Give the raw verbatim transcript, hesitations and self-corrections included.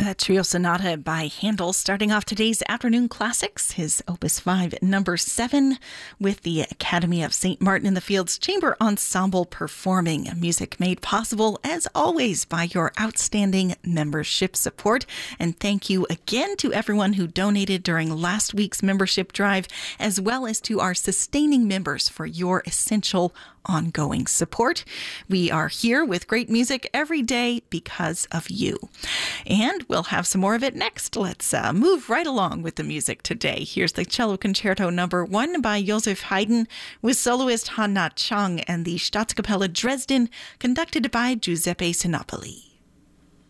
A trio sonata by Handel, starting off today's afternoon classics, his Opus five, number seven, with the Academy of Saint Martin in the Fields Chamber Ensemble performing. Music made possible, as always, by your outstanding membership support. And thank you again to everyone who donated during last week's membership drive, as well as to our sustaining members for your essential ongoing support. We are here with great music every day because of you. And we'll have some more of it next. Let's uh, move right along with the music today. Here's the Cello Concerto number one by Joseph Haydn with soloist Hannah Chang and the Staatskapelle Dresden, conducted by Giuseppe Sinopoli.